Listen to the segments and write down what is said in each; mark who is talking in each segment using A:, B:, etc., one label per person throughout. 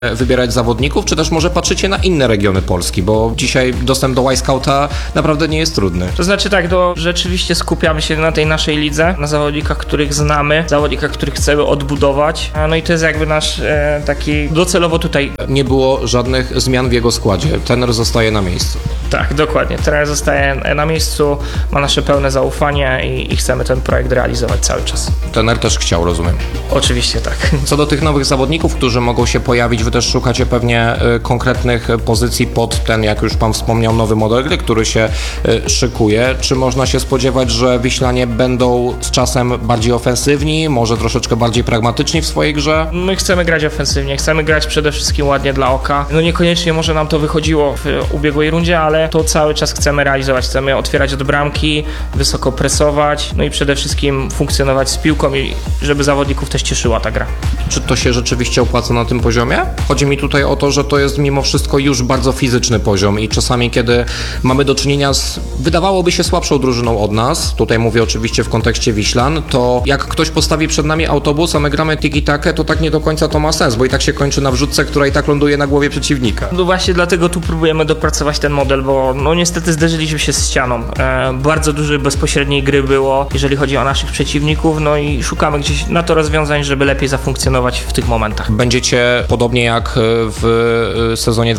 A: wybierać zawodników, czy też może patrzycie na inne regiony Polski, bo dzisiaj dostęp do Y-Scouta naprawdę nie jest trudny.
B: To znaczy tak, rzeczywiście skupiamy się na tej naszej lidze, na zawodnikach, których znamy, zawodnikach, których chcemy odbudować, no i to jest jakby nasz taki docelowo tutaj.
A: Nie było żadnych zmian w jego składzie, trener zostaje na miejscu.
B: Tak, dokładnie, trener zostaje na miejscu, ma nasze pełne zaufanie i chcemy ten projekt realizować cały czas.
A: Trener też chciał, rozumiem.
B: Oczywiście tak.
A: Co do tych nowych zawodników, którzy mogą się pojawić, wy też szukacie pewnie konkretnych pozycji pod ten, jak już pan wspomniał, nowy model gry, który się szykuje. Czy można się spodziewać, że Wiślanie będą z czasem bardziej ofensywni, może troszeczkę bardziej pragmatyczni w swojej grze?
B: My chcemy grać ofensywnie, chcemy grać przede wszystkim ładnie dla oka. No niekoniecznie może nam to wychodziło w ubiegłej rundzie, ale to cały czas chcemy realizować. Chcemy otwierać od bramki, wysoko presować, no i przede wszystkim funkcjonować z piłką i żeby zawodników też cieszyła ta gra.
A: Czy to się rzeczywiście opłaca na tym poziomie? Chodzi mi tutaj o to, że to jest mimo wszystko już bardzo fizyczny poziom i czasami, kiedy mamy do czynienia z, wydawałoby się, słabszą drużyną od nas, tutaj mówię oczywiście w kontekście Wiślan, to jak ktoś postawi przed nami autobus, a my gramy tiki-takę, to tak nie do końca to ma sens, bo i tak się kończy na wrzutce, która i tak ląduje na głowie przeciwnika.
B: No właśnie dlatego tu próbujemy dopracować ten model, bo no niestety zderzyliśmy się z ścianą. Bardzo dużo bezpośredniej gry było, jeżeli chodzi o naszych przeciwników, no i szukamy gdzieś na to rozwiązań, żeby lepiej zafunkcjonować w tych momentach.
A: Będziecie, podobnie jak w sezonie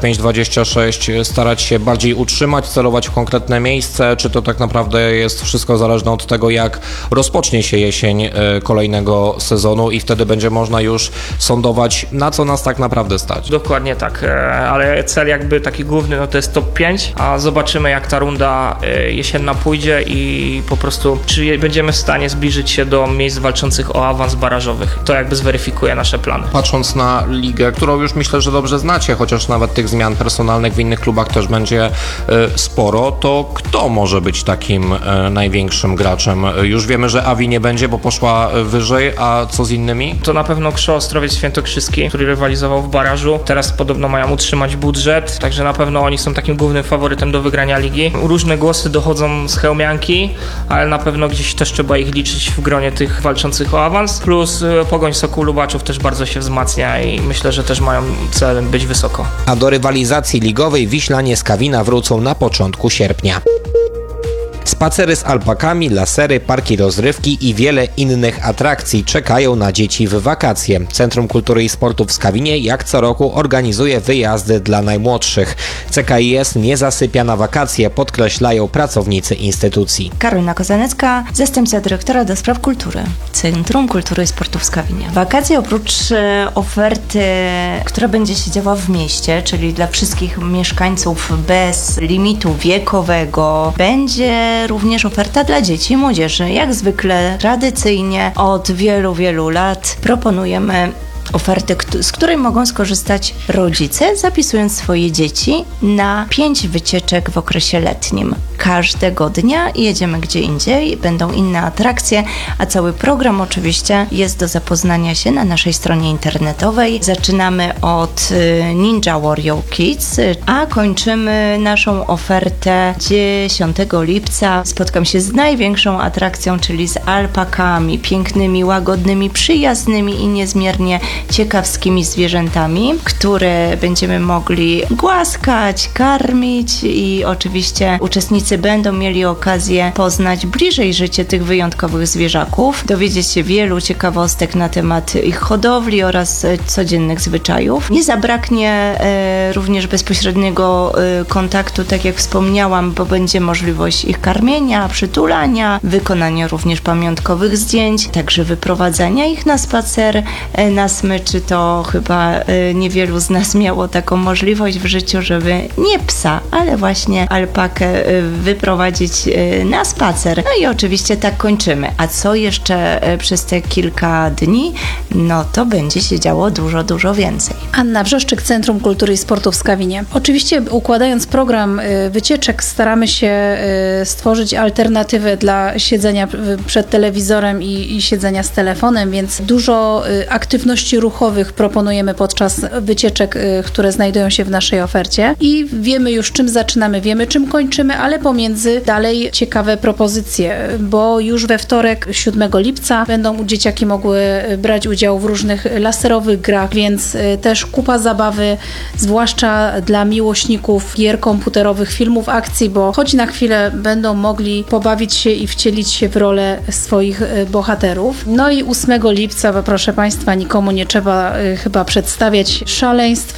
A: 25-26, starać się bardziej utrzymać, celować w konkretne miejsce, czy to tak naprawdę jest wszystko zależne od tego, jak rozpocznie się jesień kolejnego sezonu i wtedy będzie można już sądować, na co nas tak naprawdę stać?
B: Dokładnie tak, ale cel jakby taki główny, no to jest top 5, a zobaczymy, jak ta runda jesienna pójdzie i po prostu czy będziemy w stanie zbliżyć się do miejsc walczących o awans barażowych. To jakby zweryfikuje nasze plany.
A: Patrząc na ligę, którą już myślę, że dobrze znacie, chociaż nawet tych zmian personalnych w innych klubach też będzie sporo, to kto może być takim największym graczem? Już wiemy, że Awi nie będzie, bo poszła wyżej, a co z innymi?
B: To na pewno KSZO Ostrowiec Świętokrzyski, który rywalizował w barażu. Teraz podobno mają utrzymać budżet, także na pewno oni są takim głównym faworytem do wygrania ligi. Różne głosy dochodzą z Chełmianki, ale na pewno gdzieś też trzeba ich liczyć w gronie tych walczących o awans. Plus Pogoń Sokół Lubaczów też bardzo się wzmacnia i myślę, że też mają cel być wysoko.
C: A do rywalizacji ligowej Wiślanie z Kawina wrócą na początku sierpnia. Spacery z alpakami, lasery, parki rozrywki i wiele innych atrakcji czekają na dzieci w wakacje. Centrum Kultury i Sportu w Skawinie jak co roku organizuje wyjazdy dla najmłodszych. CKiS nie zasypia na wakacje, podkreślają pracownicy instytucji.
D: Karolina Kozanecka, zastępca dyrektora do spraw kultury. Centrum Kultury i Sportu w Skawinie. Wakacje oprócz oferty, która będzie się działa w mieście, czyli dla wszystkich mieszkańców bez limitu wiekowego, będzie również oferta dla dzieci i młodzieży. Jak zwykle tradycyjnie od wielu, wielu lat proponujemy ofertę, z której mogą skorzystać rodzice, zapisując swoje dzieci na 5 wycieczek w okresie letnim. Każdego dnia jedziemy gdzie indziej, będą inne atrakcje, a cały program oczywiście jest do zapoznania się na naszej stronie internetowej. Zaczynamy od Ninja Warrior Kids, a kończymy naszą ofertę 10 lipca. Spotkam się z największą atrakcją, czyli z alpakami, pięknymi, łagodnymi, przyjaznymi i niezmiernie ciekawskimi zwierzętami, które będziemy mogli głaskać, karmić i oczywiście uczestnicy będą mieli okazję poznać bliżej życie tych wyjątkowych zwierzaków, dowiedzieć się wielu ciekawostek na temat ich hodowli oraz codziennych zwyczajów. Nie zabraknie również bezpośredniego kontaktu, tak jak wspomniałam, bo będzie możliwość ich karmienia, przytulania, wykonania również pamiątkowych zdjęć, także wyprowadzania ich na spacer, na smyczy. To chyba niewielu z nas miało taką możliwość w życiu, żeby nie psa, ale właśnie alpakę wyprowadzić na spacer. No i oczywiście tak kończymy. A co jeszcze przez te kilka dni? No to będzie się działo dużo więcej.
E: Anna Wrzeszczyk, Centrum Kultury i Sportu w Skawinie. Oczywiście układając program wycieczek staramy się stworzyć alternatywę dla siedzenia przed telewizorem i siedzenia z telefonem, więc dużo aktywności aktywności ruchowych proponujemy podczas wycieczek, które znajdują się w naszej ofercie i wiemy już czym zaczynamy, wiemy czym kończymy, ale pomiędzy dalej ciekawe propozycje, bo już we wtorek 7 lipca będą dzieciaki mogły brać udział w różnych laserowych grach, więc też kupa zabawy, zwłaszcza dla miłośników gier komputerowych, filmów akcji, bo choć na chwilę będą mogli pobawić się i wcielić się w rolę swoich bohaterów. No i 8 lipca, bo proszę Państwa, nikomu nie trzeba chyba przedstawiać szaleństw.